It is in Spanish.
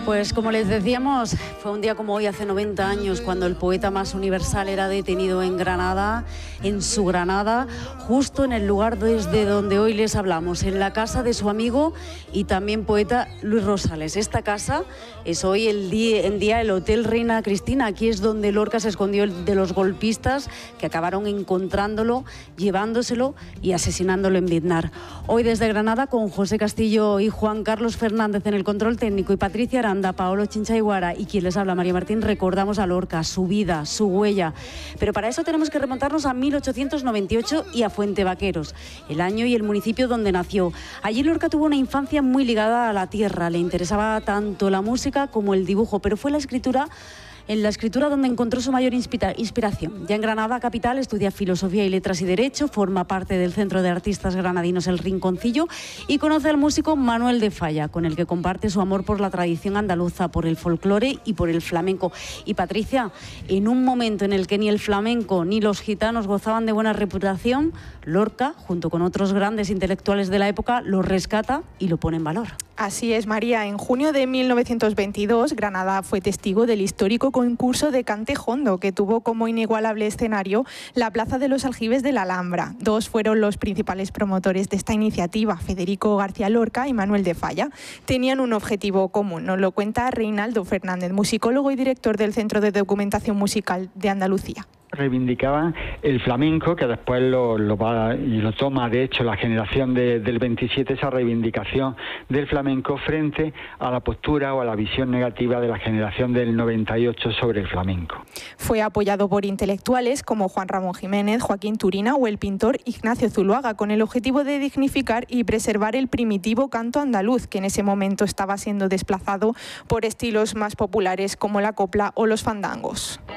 Pues como les decíamos, fue un día como hoy hace 90 años cuando el poeta más universal era detenido en Granada, en su Granada, justo en el lugar desde donde hoy les hablamos, en la casa de su amigo y también poeta Luis Rosales. Esta casa es hoy en día el Hotel Reina Cristina. Aquí es donde Lorca se escondió de los golpistas que acabaron encontrándolo, llevándoselo y asesinándolo en Biznar. Hoy desde Granada con José Castillo y Juan Carlos Fernández en el control técnico y Patricia Aranda, Paolo Chinchayguara y quien les habla, María Martín, recordamos a Lorca, su vida, su huella. Pero para eso tenemos que remontarnos a 1898 y a Fuentevaqueros, el año y el municipio donde nació. Allí Lorca tuvo una infancia muy ligada a la tierra, le interesaba tanto la música como el dibujo, pero fue en la escritura donde encontró su mayor inspiración. Ya en Granada capital estudia Filosofía y Letras y Derecho, forma parte del Centro de Artistas Granadinos El Rinconcillo y conoce al músico Manuel de Falla, con el que comparte su amor por la tradición andaluza, por el folclore y por el flamenco. Y Patricia, en un momento en el que ni el flamenco ni los gitanos gozaban de buena reputación, Lorca, junto con otros grandes intelectuales de la época, lo rescata y lo pone en valor. Así es, María. En junio de 1922, Granada fue testigo del histórico concurso de cante jondo, que tuvo como inigualable escenario la Plaza de los Aljibes de la Alhambra. Dos fueron los principales promotores de esta iniciativa, Federico García Lorca y Manuel de Falla. Tenían un objetivo común, nos lo cuenta Reinaldo Fernández, musicólogo y director del Centro de Documentación Musical de Andalucía. Reivindicaban el flamenco, que después lo toma, de hecho, la generación del 27, esa reivindicación del flamenco frente a la postura o a la visión negativa de la generación del 98 sobre el flamenco. Fue apoyado por intelectuales como Juan Ramón Jiménez, Joaquín Turina o el pintor Ignacio Zuloaga, con el objetivo de dignificar y preservar el primitivo canto andaluz, que en ese momento estaba siendo desplazado por estilos más populares como la copla o los fandangos.